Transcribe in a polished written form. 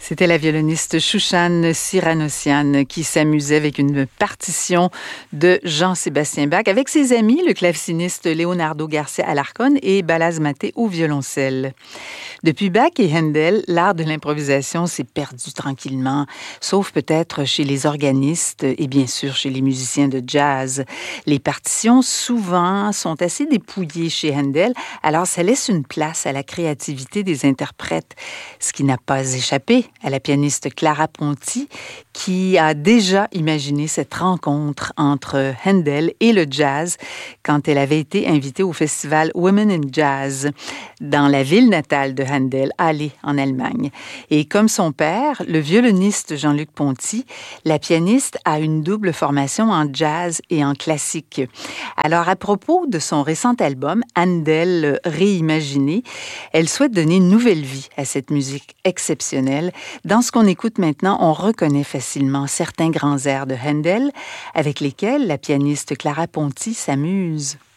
C'était la violoniste Shushan Siranossian qui s'amusait avec une partition de Jean-Sébastien Bach avec ses amis, le claveciniste Leonardo Garcia Alarcón et Balázs Maté au violoncelle. Depuis Bach et Handel, l'art de l'improvisation s'est perdu tranquillement, sauf peut-être chez les organistes et bien sûr chez les musiciens de jazz. Les partitions, souvent, sont assez dépouillées chez Handel, alors ça laisse une place à la créativité des interprètes, ce qui n'a pas échappé à la pianiste Clara Ponti, qui a déjà imaginé cette rencontre entre Handel et le jazz quand elle avait été invitée au festival Women in Jazz dans la ville natale de Handel, Halle, en Allemagne. Et comme son père, le violoniste Jean-Luc Ponty, la pianiste a une double formation en jazz et en classique. Alors, à propos de son récent album, Handel réimaginé, elle souhaite donner une nouvelle vie à cette musique exceptionnelle. Dans ce qu'on écoute maintenant, on reconnaît facilement certains grands airs de Handel avec lesquels la pianiste Clara Ponty s'amuse.